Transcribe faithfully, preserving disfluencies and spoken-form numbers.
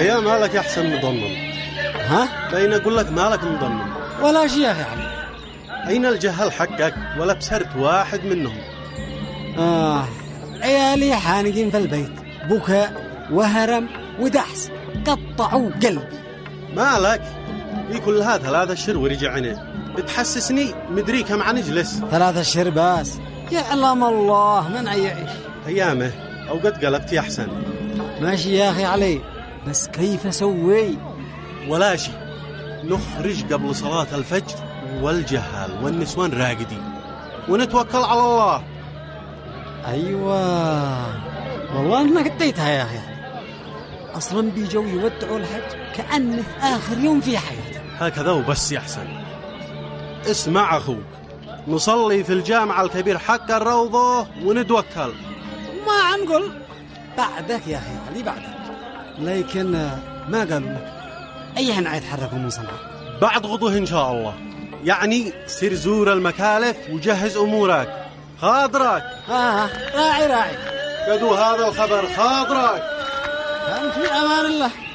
هيا مالك يا حسن مضمن؟ ها؟ بين أقول لك مالك مضمن؟ ولا شيء يا أخي علي. أين الجهل حقك ولا بسرت واحد منهم؟ آه عيالي حانقين في البيت، بكاء وهرم ودحس، قطعوا قلب. مالك؟ في كل هذا ثلاثة أشهر ورجع عينيه، بتحسسني مدري كم عن اجلس. ثلاثة أشهر بس، يعلم الله من يعيش أيامه أو قد قلبت يا حسن. ماشي يا أخي علي، بس كيف أسوي؟ ولا شيء، نخرج قبل صلاة الفجر والجهال والنسوان راقدين ونتوكل على الله. أيوة والله أنا قديتها يا أخي، أصلا بيجوا يودعوا الحج كأنه آخر يوم في حياته. هكذا وبس يا حسن. اسمع أخوك، نصلي في الجامع الكبير حق الروضة ونتوكل. ما عنقل بعدك يا أخي علي بعدك، لكن ما قالوا لك أي حين يتحركوا من صنعاء؟ بعد غضوه إن شاء الله. يعني سير زور المكالف وجهز أمورك. خاضرك. آه راعي راعي. قدوا هذا الخبر خاضرك. كان في أمان الله.